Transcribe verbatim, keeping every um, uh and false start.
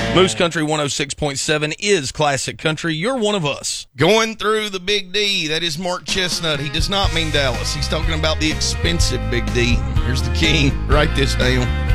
Moose Country one oh six point seven is classic country. You're one of us. Going through the Big D. That is Mark Chestnut. He does not mean Dallas. He's talking about the expensive Big D. Here's the king. Write this down.